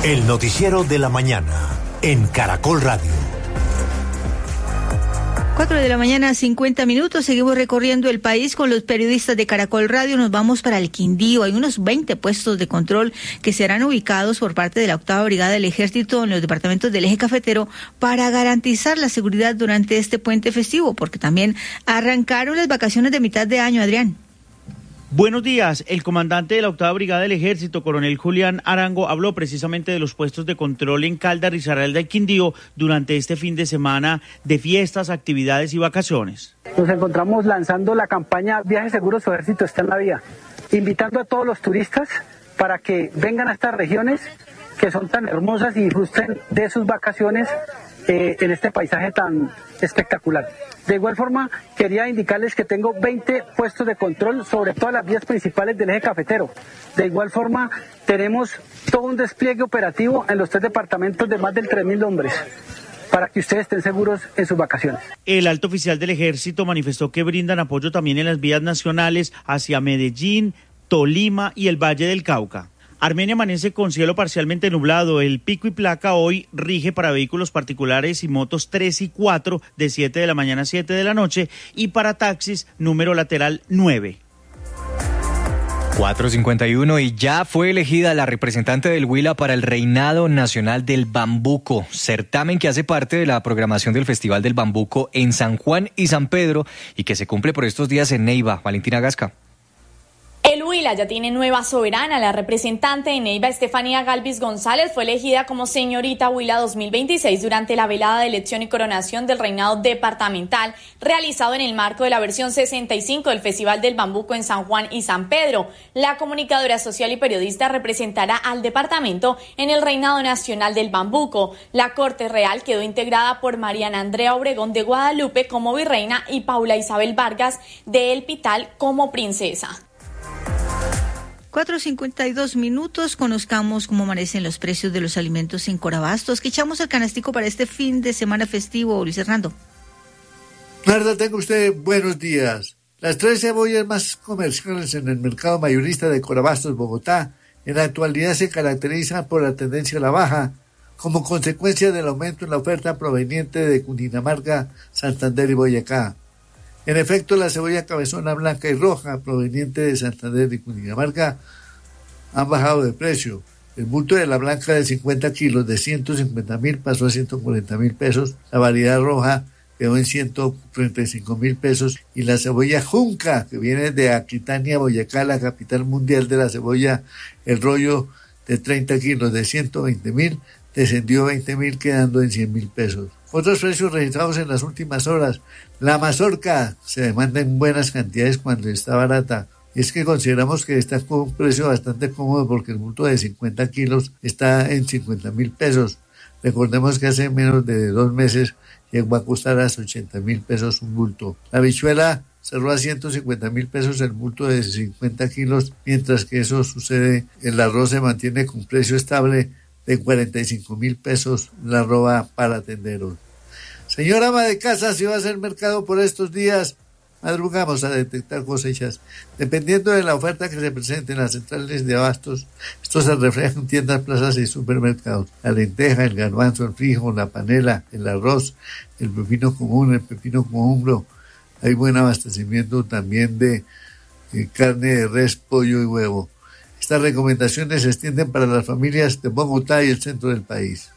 El noticiero de la mañana en Caracol Radio. 4:50 a.m. Seguimos recorriendo el país con los periodistas de Caracol Radio. Nos vamos para el Quindío. Hay unos 20 puestos de control que serán ubicados por parte de la 8ª Brigada del Ejército en los departamentos del Eje Cafetero para garantizar la seguridad durante este puente festivo, porque también arrancaron las vacaciones de mitad de año, Adrián. Buenos días. El comandante de la 8ª Brigada del Ejército, coronel Julián Arango, habló precisamente de los puestos de control en Caldas, Risaralda y Quindío durante este fin de semana de fiestas, actividades y vacaciones. Nos encontramos lanzando la campaña Viajes Seguros, su ejército está en la vía, invitando a todos los turistas para que vengan a estas regiones que son tan hermosas y disfruten de sus vacaciones en este paisaje tan espectacular. De igual forma, quería indicarles que tengo 20 puestos de control sobre todas las vías principales del Eje Cafetero. De igual forma, tenemos todo un despliegue operativo en los 3 departamentos de más de 3.000 hombres, para que ustedes estén seguros en sus vacaciones. El alto oficial del Ejército manifestó que brindan apoyo también en las vías nacionales hacia Medellín, Tolima y el Valle del Cauca. Armenia amanece con cielo parcialmente nublado. El pico y placa hoy rige para vehículos particulares y motos 3 y 4 de 7 de la mañana a 7 de la noche y para taxis número lateral 9. 4:51 y ya fue elegida la representante del Huila para el Reinado Nacional del Bambuco, certamen que hace parte de la programación del Festival del Bambuco en San Juan y San Pedro y que se cumple por estos días en Neiva. Valentina Gasca. El Huila ya tiene nueva soberana. La representante de Neiva, Estefanía Galvis González, fue elegida como señorita Huila 2026 durante la velada de elección y coronación del reinado departamental realizado en el marco de la versión 65 del Festival del Bambuco en San Juan y San Pedro. La comunicadora social y periodista representará al departamento en el reinado nacional del Bambuco. La corte real quedó integrada por Mariana Andrea Obregón de Guadalupe como virreina y Paula Isabel Vargas de El Pital como princesa. 4:52 a.m. Conozcamos cómo amanecen los precios de los alimentos en Corabastos. Que echamos el canastico para este fin de semana festivo, Luis Hernando. Narda, tenga usted buenos días. Las 3 cebollas más comerciales en el mercado mayorista de Corabastos, Bogotá, en la actualidad se caracterizan por la tendencia a la baja, como consecuencia del aumento en la oferta proveniente de Cundinamarca, Santander y Boyacá. En efecto, la cebolla cabezona blanca y roja proveniente de Santander y Cundinamarca han bajado de precio. El bulto de la blanca de 50 kilos de 150.000 pasó a 140.000 pesos. La variedad roja quedó en 135.000 pesos. Y la cebolla junca, que viene de Aquitania, Boyacá, la capital mundial de la cebolla, el rollo de 30 kilos de 120.000, descendió 20.000, quedando en 100.000 pesos. Otros precios registrados en las últimas horas. La mazorca se demanda en buenas cantidades cuando está barata. Y es que consideramos que está con un precio bastante cómodo porque el bulto de 50 kilos está en 50.000 pesos. Recordemos que hace menos de 2 meses llegó a costar hasta 80.000 pesos un bulto. La habichuela cerró a 150.000 pesos el bulto de 50 kilos, mientras que eso sucede. El arroz se mantiene con precio estable de 45.000 pesos la arroba para tenderos. Señora ama de casa, si va a hacer mercado por estos días, madrugamos a detectar cosechas. Dependiendo de la oferta que se presente en las centrales de abastos, esto se refleja en tiendas, plazas y supermercados. La lenteja, el garbanzo, el frijol, la panela, el arroz, el pepino común, el pepino con hombro. Hay buen abastecimiento también de carne de res, pollo y huevo. Estas recomendaciones se extienden para las familias de Bogotá y el centro del país.